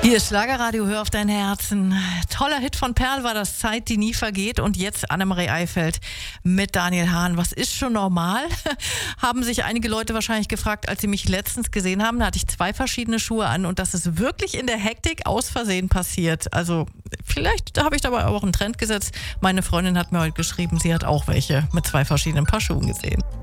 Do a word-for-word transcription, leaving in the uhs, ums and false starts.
Hier ist Schlagerradio, hör auf dein Herzen. Toller Hit von Perl war das, Zeit, die nie vergeht. Und jetzt Annemarie Eifeld mit Daniel Hahn. Was ist schon normal? Haben sich einige Leute wahrscheinlich gefragt, als sie mich letztens gesehen haben. Da hatte ich zwei verschiedene Schuhe an und das ist wirklich in der Hektik aus Versehen passiert. Also vielleicht habe ich dabei auch einen Trend gesetzt. Meine Freundin hat mir heute geschrieben, sie hat auch welche mit zwei verschiedenen Paar Schuhen gesehen.